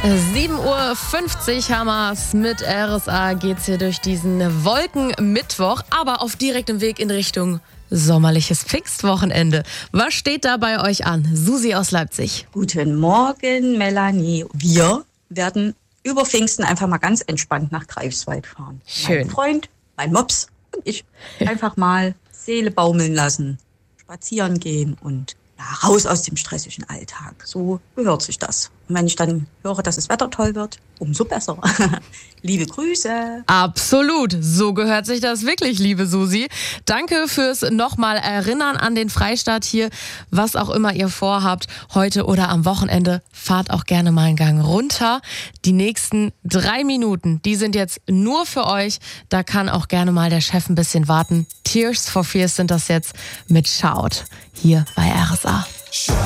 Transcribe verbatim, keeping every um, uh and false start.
sieben Uhr fünfzig Hamas mit R S A geht's hier durch diesen Wolkenmittwoch, aber auf direktem Weg in Richtung sommerliches Pfingstwochenende. Was steht da bei euch an? Susi aus Leipzig. Guten Morgen, Melanie. Wir werden über Pfingsten einfach mal ganz entspannt nach Greifswald fahren. Schön. Mein Freund, mein Mops und ich einfach mal Seele baumeln lassen, spazieren gehen und ja, raus aus dem stressigen Alltag. So gehört sich das. Und wenn ich dann höre, dass das Wetter toll wird, umso besser. Liebe Grüße. Absolut, so gehört sich das wirklich, liebe Susi. Danke fürs nochmal Erinnern an den Freistaat hier. Was auch immer ihr vorhabt, heute oder am Wochenende, fahrt auch gerne mal einen Gang runter. Die nächsten drei Minuten, die sind jetzt nur für euch. Da kann auch gerne mal der Chef ein bisschen warten. Tears for Fears sind das jetzt mit Shout hier bei R S A.